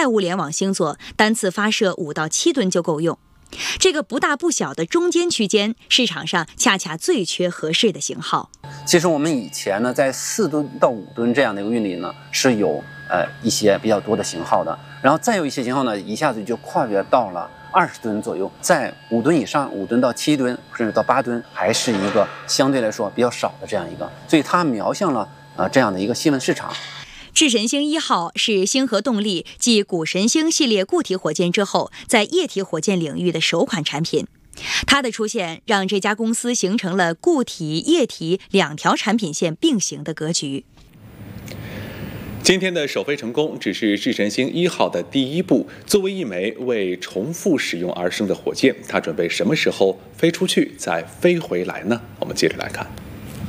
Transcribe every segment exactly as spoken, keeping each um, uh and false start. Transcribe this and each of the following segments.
代物联网星座，单次发射五到七吨就够用。这个不大不小的中间区间，市场上恰恰最缺合适的型号。 其实我们以前呢，在四吨到五吨这样的一个运力呢，是有呃一些比较多的型号的，然后再有一些型号呢，一下子就跨越到了二十吨左右，在五吨以上，五吨到七吨，甚至到八吨，还是一个相对来说比较少的这样一个，所以它瞄向了呃这样的一个细分市场。 智神星一号是星河动力继谷神星系列固体火箭之后，在液体火箭领域的首款产品。它的出现让这家公司形成了固体、液体两条产品线并行的格局。 今天的首飞成功只是智神星一号的第一步。作为一枚为重复使用而生的火箭，它准备什么时候飞出去再飞回来呢？我们接着来看。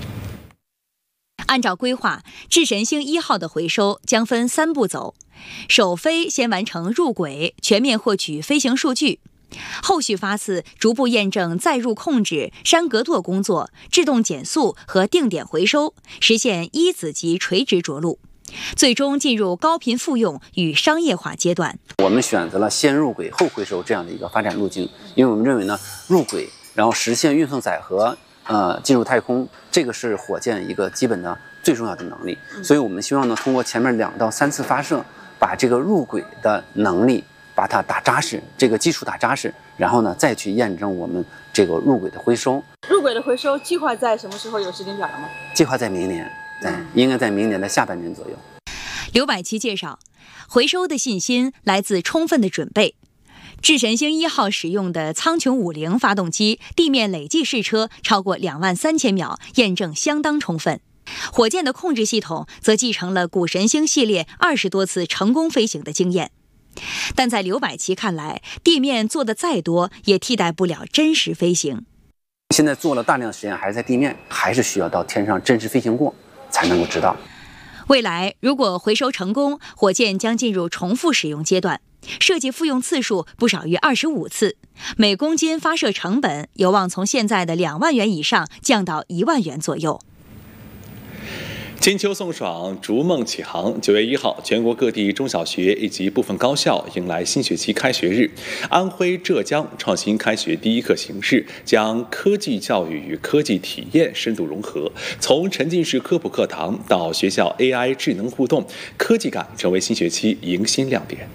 按照规划，智神星一号的回收将分三步走：首飞先完成入轨，全面获取飞行数据；后续发次逐步验证载入控制、山格舵工作、制动减速和定点回收，实现一子级垂直着陆；最终进入高频复用与商业化阶段。 我们选择了先入轨后回收这样的一个发展路径，因为我们认为呢，入轨然后实现运送载荷。呃，进入太空，这个是火箭一个基本的最重要的能力，所以我们希望呢，通过前面两到三次发射，把这个入轨的能力把它打扎实，这个基础打扎实，然后呢，再去验证我们这个入轨的回收。 入轨的回收计划在什么时候有时间表了吗？ 计划在明年，对，应该在明年的下半年左右。 刘百奇介绍，回收的信心来自充分的准备。智神星一号使用的苍穹五零发动机地面累计试车超过两万三千秒，验证相当充分。火箭的控制系统则继承了谷神星系列二十多次成功飞行的经验。但在刘百奇看来，地面做的再多也替代不了真实飞行。 现在做了大量实验，还是在地面，还是需要到天上真实飞行过才能够知道。 未来如果回收成功，火箭将进入重复使用阶段，设计复用次数不少于二十五次，每公斤发射成本有望从现在的两万元以上降到一万元左右。 金秋送爽，逐梦启航。九月一号，全国各地中小学以及部分高校迎来新学期开学日。安徽、浙江创新开学第一课形式，将科技教育与科技体验深度融合，从沉浸式科普课堂到学校 A I 智能互动，科技感成为新学期迎新亮点。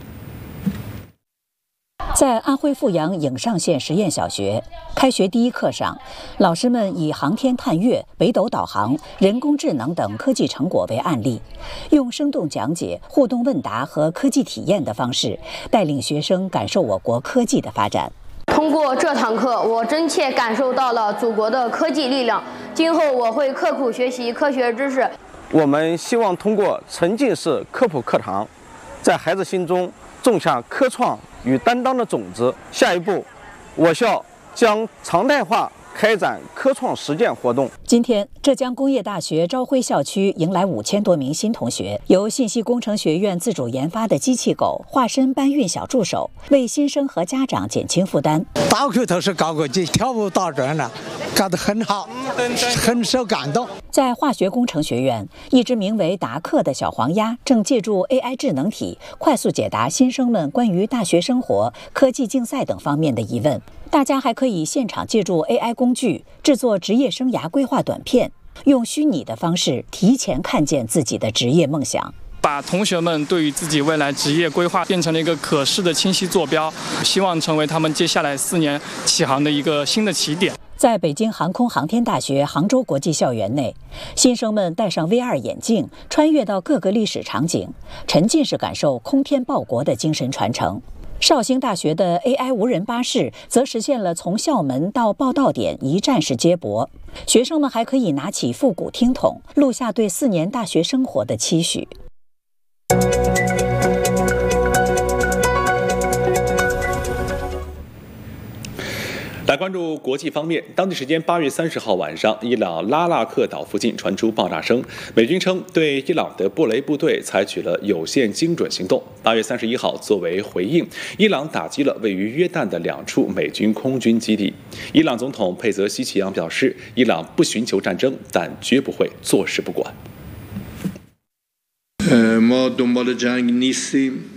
在安徽阜阳颍上县实验小学，开学第一课上，老师们以航天探月、北斗导航、人工智能等科技成果为案例，用生动讲解、互动问答和科技体验的方式，带领学生感受我国科技的发展。 通过这堂课，我真切感受到了祖国的科技力量。今后我会刻苦学习科学知识。 我们希望通过沉浸式科普课堂，在孩子心中种下科创与担当的种子。下一步，我校将常态化开展科创实践活动。 今天，浙江工业大学朝晖校区迎来五千多名新同学，由信息工程学院自主研发的机器狗化身搬运小助手，为新生和家长减轻负担。 大口头是高科技，跳舞打转了，搞得很好，很受感动。 在化学工程学院，一只名为达克的小黄鸭正借助 A I 智能体快速解答新生们关于大学生活、科技竞赛等方面的疑问。大家还可以现场借助 A I 工具制作职业生涯规划短片，用虚拟的方式提前看见自己的职业梦想。 把同学们对于自己未来职业规划变成了一个可视的清晰坐标，希望成为他们接下来四年起航的一个新的起点。 在北京航空航天大学杭州国际校园内，新生们戴上 V R 眼镜，穿越到各个历史场景，沉浸式感受空天报国的精神传承。绍兴大学的 A I 无人巴士则实现了从校门到报到点一站式接驳，学生们还可以拿起复古听筒，录下对四年大学生活的期许。 来关注国际方面，当地时间八月三十号晚上，伊朗拉纳克岛附近传出爆炸声，美军称对伊朗的布雷部队采取了有限精准行动。八月三十一号，作为回应，伊朗打击了位于约旦的两处美军空军基地。伊朗总统佩泽西奇扬表示，伊朗不寻求战争，但绝不会坐视不管。 ما دنبال جنگ نیستیم